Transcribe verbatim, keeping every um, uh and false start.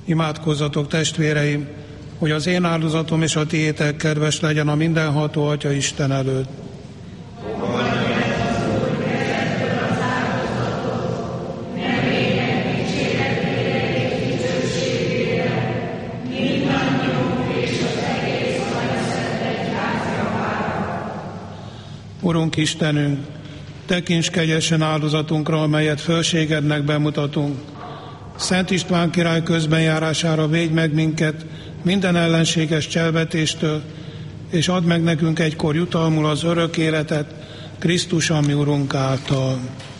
Imádkozzatok, testvéreim, hogy az én áldozatom és a tiétek kedves legyen a mindenható Atya Isten előtt. Urunk Istenünk, tekints kegyesen áldozatunkra, amelyet fölségednek bemutatunk. Szent István király közbenjárására védj meg minket minden ellenséges cselvetéstől, és add meg nekünk egykor jutalmul az örök életet Krisztus, ami Urunk által.